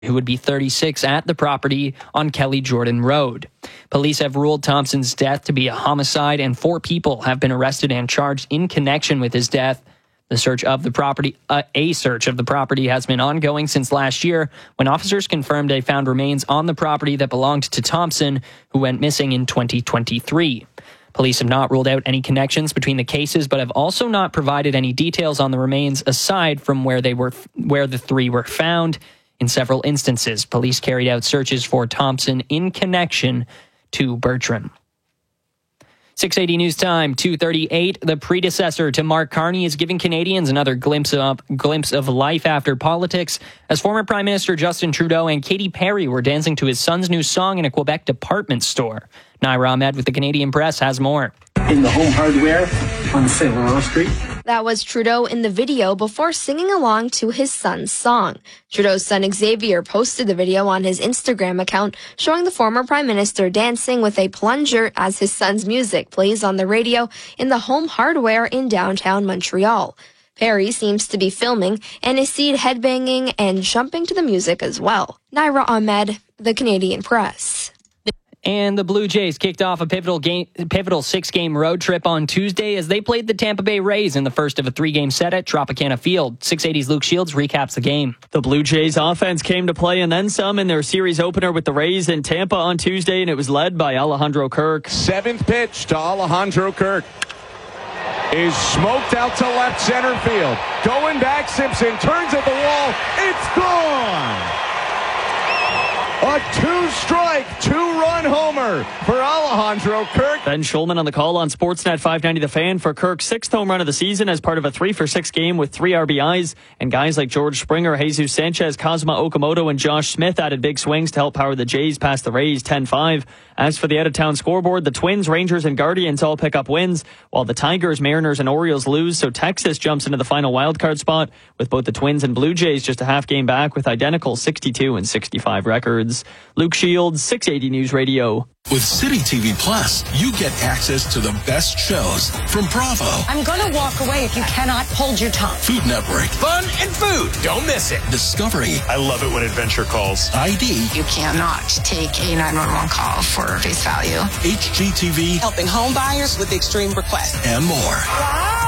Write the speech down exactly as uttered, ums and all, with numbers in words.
who would be thirty-six, at the property on Kelly Jordan Road. Police have ruled Thompson's death to be a homicide, and four people have been arrested and charged in connection with his death. The search of the property, uh, a search of the property has been ongoing since last year, when officers confirmed they found remains on the property that belonged to Thompson, who went missing in twenty twenty-three. Police have not ruled out any connections between the cases, but have also not provided any details on the remains aside from where they were, where the three were found. In several instances, police carried out searches for Thompson in connection to Bertram. six eighty News Time, two thirty-eight. The predecessor to Mark Carney is giving Canadians another glimpse of, glimpse of life after politics, as former Prime Minister Justin Trudeau and Katy Perry were dancing to his son's new song in a Quebec department store. Naira Ahmed with the Canadian Press has more. In the Home Hardware on Saint Laurent Street. That was Trudeau in the video before singing along to his son's song. Trudeau's son Xavier posted the video on his Instagram account, showing the former Prime Minister dancing with a plunger as his son's music plays on the radio in the Home Hardware in downtown Montreal. Perry seems to be filming and is seen headbanging and jumping to the music as well. Naira Ahmed, the Canadian Press. And the Blue Jays kicked off a pivotal game, pivotal six-game road trip on Tuesday as they played the Tampa Bay Rays in the first of a three-game set at Tropicana Field. six eighty's Luke Shields recaps the game. The Blue Jays offense came to play and then some in their series opener with the Rays in Tampa on Tuesday, and it was led by Alejandro Kirk. Seventh pitch to Alejandro Kirk is smoked out to left center field. Going back, Simpson turns at the wall. It's gone! A two-strike, two-run homer for Alejandro Kirk. Ben Schulman on the call on Sportsnet five ninety The Fan for Kirk's sixth home run of the season as part of a three for six game with three R B Is. And guys like George Springer, Jesus Sanchez, Cosma Okamoto, and Josh Smith added big swings to help power the Jays past the Rays ten five. As for the out-of-town scoreboard, the Twins, Rangers, and Guardians all pick up wins, while the Tigers, Mariners, and Orioles lose, so Texas jumps into the final wildcard spot, with both the Twins and Blue Jays just a half game back with identical sixty-two and sixty-five records. Luke Shields, six eighty News Radio. With City T V Plus, you get access to the best shows from Bravo. I'm going to walk away if you cannot hold your tongue. Food Network. Fun and food. Don't miss it. Discovery. I love it when adventure calls. I D. You cannot take a nine one one call for face value. H G T V. Helping home buyers with extreme requests. And more. Wow.